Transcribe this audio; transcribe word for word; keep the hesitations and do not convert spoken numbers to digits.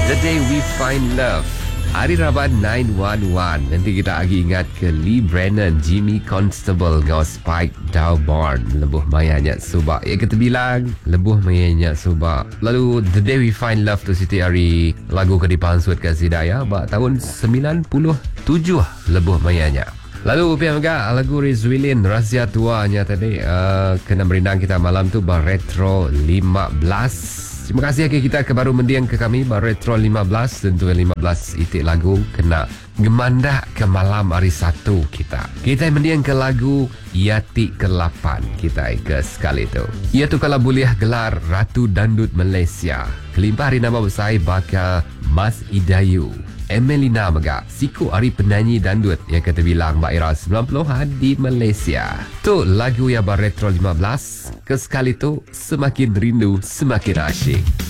The Day We Find Love, Hari Raban sembilan satu satu. Nanti kita lagi ingat ke Lee Brennan, Jimmy Constable ngau Spike Dawborn, lebuh mayanya subak. Ya kita bilang lebuh mayanya subak. Lalu The Day We Find Love tu Siti hari lagu kedipan suat ke Sidaya ba tahun sembilan puluh tujuh lebuh mayanya. Lalu pihak juga lagu Rizwilin Rahsia Tuanya tadi uh, kena berenang kita malam tu bar Retro lima belas. Terima kasih ke kita ke baru mendiang ke kami bar Retro lima belas. Tentu lima belas itik lagu kena gemanda ke malam hari satu kita. Kita mendiang ke lagu Yati ke lapan kita ke sekali tu. Ia tu kalau boleh gelar Ratu Dandut Malaysia. Kelimpah hari nama besar baka Mas Idayu, Emelina Mega, siku hari penyanyi dandut yang kata bilang Mbak Ira sembilan puluhan di Malaysia. Tu lagu yang bar Retro lima belas. Ke sekali tu semakin rindu semakin asyik.